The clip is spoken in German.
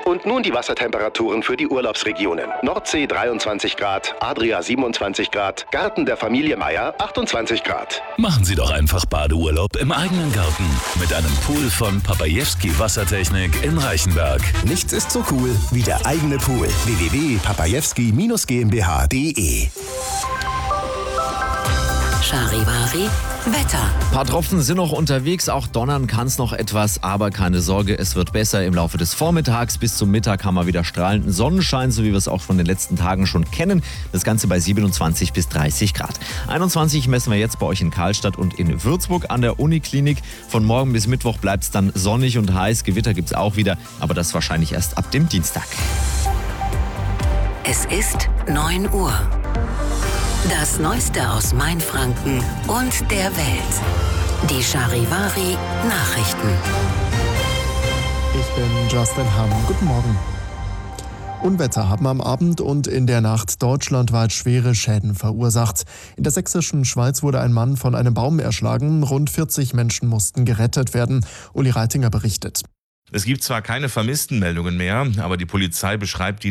Und nun die Wassertemperaturen für die Urlaubsregionen. Nordsee 23 Grad, Adria 27 Grad, Garten der Familie Meier 28 Grad. Machen Sie doch einfach Badeurlaub im eigenen Garten mit einem Pool von Papajewski Wassertechnik in Reichenberg. Nichts ist so cool wie der eigene Pool. www.papajewski-gmbh.de. Charivari Wetter. Ein paar Tropfen sind noch unterwegs, auch donnern kann es noch etwas, aber keine Sorge, es wird besser im Laufe des Vormittags. Bis zum Mittag haben wir wieder strahlenden Sonnenschein, so wie wir es auch von den letzten Tagen schon kennen. Das Ganze bei 27 bis 30 Grad. 21 messen wir jetzt bei euch in Karlstadt und in Würzburg an der Uniklinik. Von morgen bis Mittwoch bleibt es dann sonnig und heiß. Gewitter gibt es auch wieder, aber das wahrscheinlich erst ab dem Dienstag. Es ist 9 Uhr. Das Neueste aus Mainfranken und der Welt. Die Charivari Nachrichten. Ich bin Justin Hamm. Guten Morgen. Unwetter haben am Abend und in der Nacht deutschlandweit schwere Schäden verursacht. In der sächsischen Schweiz wurde ein Mann von einem Baum erschlagen. Rund 40 Menschen mussten gerettet werden. Uli Reitinger berichtet. Es gibt zwar keine Vermisstenmeldungen mehr, aber die Polizei beschreibt die